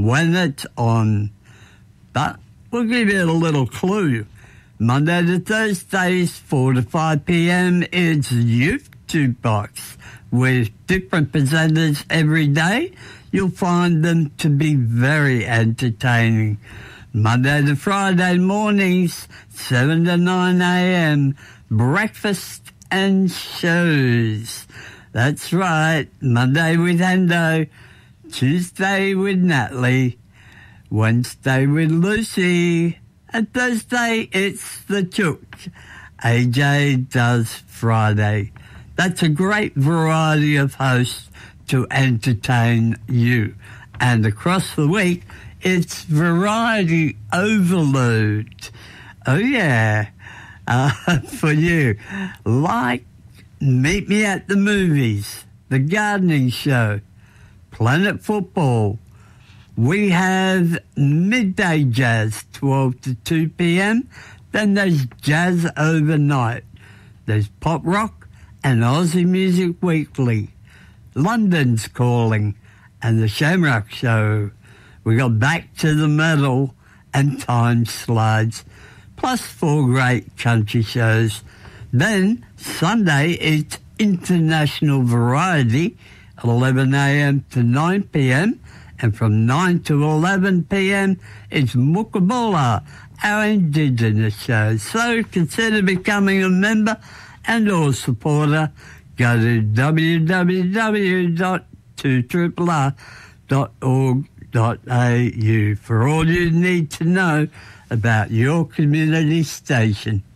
when it's on. But we'll give you a little clue. Monday to Thursdays, 4 to 5 p.m. is Youth Jukebox with different presenters every day. You'll find them to be very entertaining. Monday to Friday mornings, 7 to 9 a.m., breakfast and shows. That's right, Monday with Hendo, Tuesday with Natalie, Wednesday with Lucy, and Thursday it's the Chook. AJ does Friday. That's a great variety of hosts to entertain you. And across the week, it's variety overload. Oh, yeah. For you. Like Meet Me at the Movies, The Gardening Show, Planet Football. We have Midday Jazz, 12 to 2 p.m. Then there's Jazz Overnight. There's Pop Rock and Aussie Music Weekly. London's Calling and The Shamrock Show. We got Back to the Metal and Time Slides, plus 4 great country shows. Then Sunday it's International Variety, 11 a.m. to 9 p.m. And from 9 to 11 p.m. it's Mukabula, our Indigenous show. So consider becoming a member and or supporter. Go to www.2rrr.org.au for all you need to know about your community station.